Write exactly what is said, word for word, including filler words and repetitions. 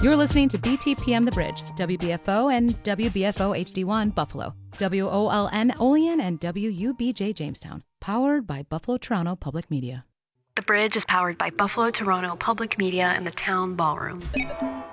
You're listening to B T P M The Bridge, W B F O and W B F O H D one Buffalo, W O L N Olean, and W U B J Jamestown. Powered by Buffalo Toronto Public Media. The Bridge is powered by Buffalo Toronto Public Media and the Town Ballroom.